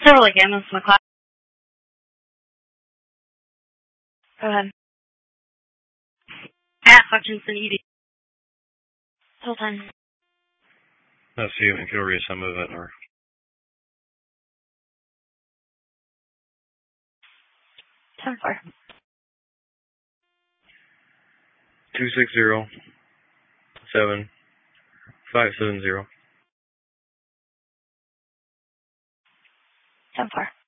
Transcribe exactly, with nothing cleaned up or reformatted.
Several again, this is McLeod. Go ahead. At Hutchinson E D. Whole time. Let's see if you'll read some of it or. ten four. Two six zero seven five seven zero. ten four.